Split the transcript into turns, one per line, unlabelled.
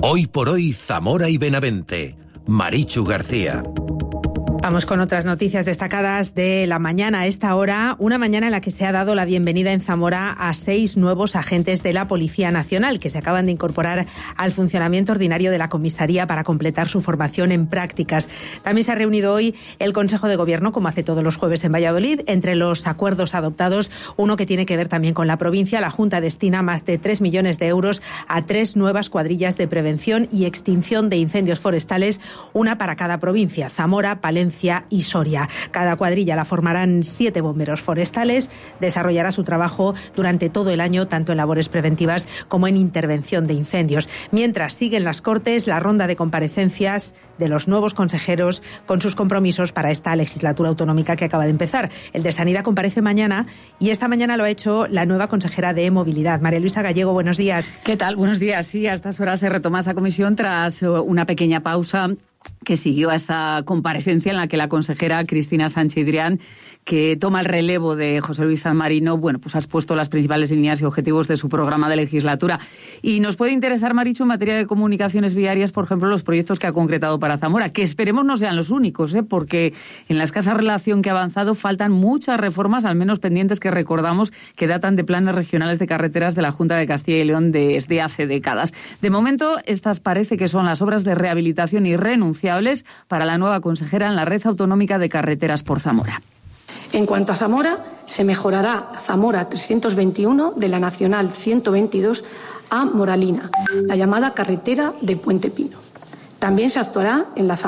Hoy por hoy, Zamora y Benavente. Marichu García.
Vamos con otras noticias destacadas de la mañana a esta hora. Una mañana en la que se ha dado la bienvenida en Zamora a 6 nuevos agentes de la Policía Nacional que se acaban de incorporar al funcionamiento ordinario de la comisaría para completar su formación en prácticas. También se ha reunido hoy el Consejo de Gobierno, como hace todos los jueves en Valladolid. Entre los acuerdos adoptados, uno que tiene que ver también con la provincia. La Junta destina más de 3 millones de euros a 3 nuevas cuadrillas de prevención y extinción de incendios forestales, una para cada provincia: Zamora, Palencia y Soria. Cada cuadrilla la formarán 7 bomberos forestales. Desarrollará su trabajo durante todo el año, tanto en labores preventivas como en intervención de incendios. Mientras siguen las Cortes, la ronda de comparecencias de los nuevos consejeros con sus compromisos para esta legislatura autonómica que acaba de empezar. El de Sanidad comparece mañana y esta mañana lo ha hecho la nueva consejera de Movilidad. María Luisa Gallego, buenos días.
¿Qué tal? Buenos días. Sí, a estas horas se retoma esa comisión tras una pequeña pausa que siguió a esa comparecencia en la que la consejera Cristina Sánchez Drián, que toma el relevo de José Luis San Marino, ha expuesto las principales líneas y objetivos de su programa de legislatura. Y nos puede interesar, Marichu, en materia de comunicaciones viarias, por ejemplo, los proyectos que ha concretado para Zamora, que esperemos no sean los únicos, porque en la escasa relación que ha avanzado faltan muchas reformas, al menos pendientes, que recordamos que datan de planes regionales de carreteras de la Junta de Castilla y León desde hace décadas. De momento, estas parece que son las obras de rehabilitación irrenunciables para la nueva consejera en la Red Autonómica de Carreteras por Zamora.
En cuanto a Zamora, se mejorará Zamora 321 de la Nacional 122 a Moralina, la llamada carretera de Puente Pino. También se actuará en la